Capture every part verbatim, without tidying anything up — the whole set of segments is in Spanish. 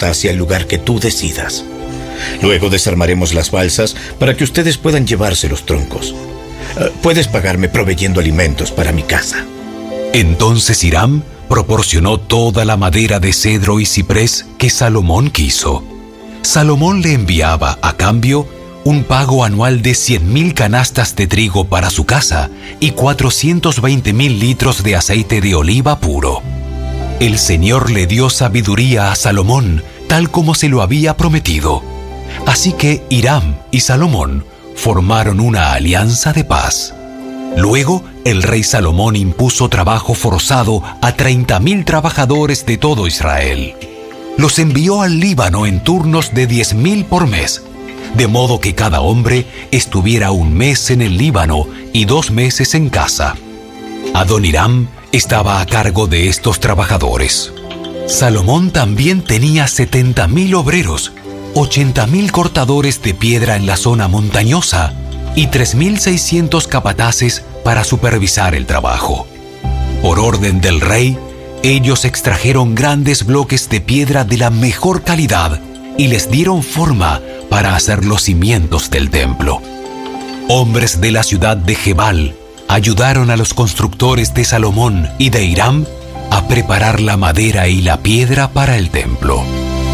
costa hacia el lugar que tú decidas. Luego desarmaremos las balsas para que ustedes puedan llevarse los troncos. Uh, puedes pagarme proveyendo alimentos para mi casa. Entonces Hiram proporcionó toda la madera de cedro y ciprés que Salomón quiso. Salomón le enviaba, a cambio, un pago anual de cien mil canastas de trigo para su casa y cuatrocientos veinte mil litros de aceite de oliva puro. El Señor le dio sabiduría a Salomón, tal como se lo había prometido. Así que Hiram y Salomón formaron una alianza de paz. Luego, el rey Salomón impuso trabajo forzado a treinta mil trabajadores de todo Israel. Los envió al Líbano en turnos de diez mil por mes, de modo que cada hombre estuviera un mes en el Líbano y dos meses en casa. Adoniram estaba a cargo de estos trabajadores. Salomón también tenía setenta mil obreros, ochenta mil cortadores de piedra en la zona montañosa y tres mil seiscientos capataces para supervisar el trabajo. Por orden del rey, ellos extrajeron grandes bloques de piedra de la mejor calidad y les dieron forma para hacer los cimientos del templo. Hombres de la ciudad de Gebal ayudaron a los constructores de Salomón y de Hiram a preparar la madera y la piedra para el templo.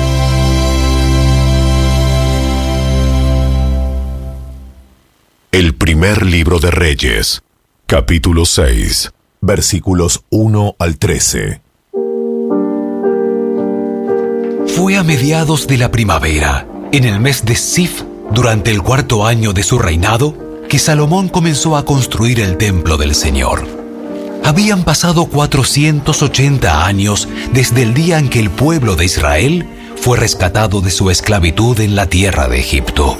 El primer libro de Reyes, capítulo seis, versículos uno al trece. Fue a mediados de la primavera, en el mes de Sif, durante el cuarto año de su reinado, que Salomón comenzó a construir el templo del Señor. Habían pasado cuatrocientos ochenta años desde el día en que el pueblo de Israel fue rescatado de su esclavitud en la tierra de Egipto.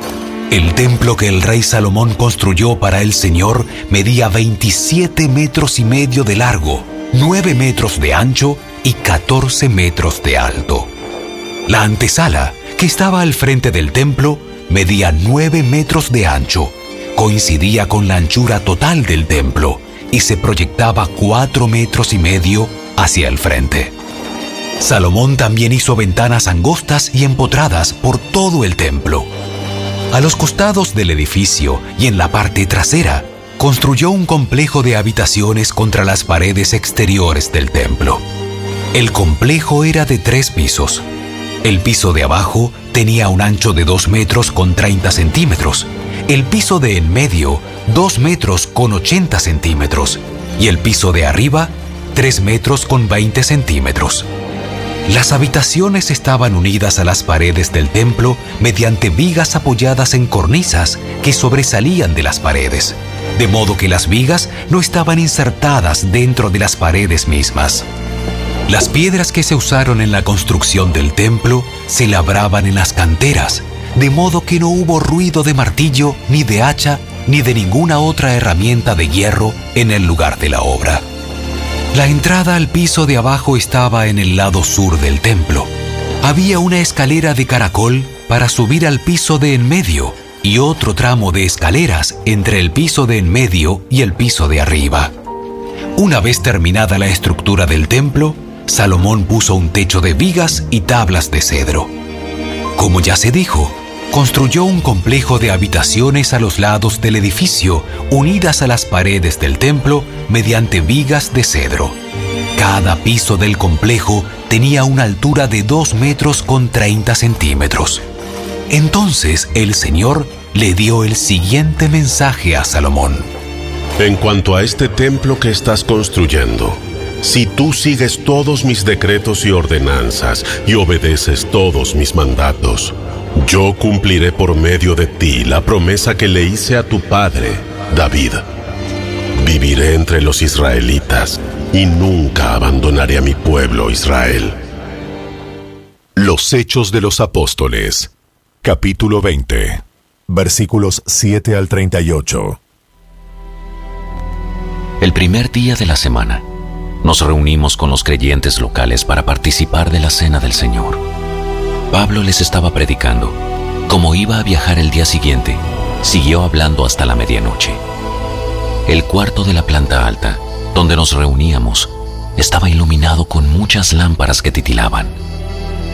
El templo que el rey Salomón construyó para el Señor medía veintisiete metros y medio de largo, nueve metros de ancho y catorce metros de alto. La antesala, que estaba al frente del templo, medía nueve metros de ancho, coincidía con la anchura total del templo y se proyectaba cuatro metros y medio hacia el frente. Salomón también hizo ventanas angostas y empotradas por todo el templo. A los costados del edificio y en la parte trasera, construyó un complejo de habitaciones contra las paredes exteriores del templo. El complejo era de tres pisos. El piso de abajo tenía un ancho de dos metros con treinta centímetros, el piso de en medio, dos metros con ochenta centímetros, y el piso de arriba, tres metros con veinte centímetros. Las habitaciones estaban unidas a las paredes del templo mediante vigas apoyadas en cornisas que sobresalían de las paredes, de modo que las vigas no estaban insertadas dentro de las paredes mismas. Las piedras que se usaron en la construcción del templo se labraban en las canteras, de modo que no hubo ruido de martillo, ni de hacha, ni de ninguna otra herramienta de hierro en el lugar de la obra. La entrada al piso de abajo estaba en el lado sur del templo. Había una escalera de caracol para subir al piso de en medio y otro tramo de escaleras entre el piso de en medio y el piso de arriba. Una vez terminada la estructura del templo, Salomón puso un techo de vigas y tablas de cedro. Como ya se dijo, construyó un complejo de habitaciones a los lados del edificio, unidas a las paredes del templo mediante vigas de cedro. Cada piso del complejo tenía una altura de dos metros con treinta centímetros. Entonces el Señor le dio el siguiente mensaje a Salomón. En cuanto a este templo que estás construyendo, si tú sigues todos mis decretos y ordenanzas y obedeces todos mis mandatos, yo cumpliré por medio de ti la promesa que le hice a tu padre, David. Viviré entre los israelitas y nunca abandonaré a mi pueblo Israel. Los Hechos de los Apóstoles, capítulo veinte, versículos siete al treinta y ocho. El primer día de la semana, nos reunimos con los creyentes locales para participar de la Cena del Señor. Pablo les estaba predicando. Como iba a viajar el día siguiente, siguió hablando hasta la medianoche. El cuarto de la planta alta, donde nos reuníamos, estaba iluminado con muchas lámparas que titilaban.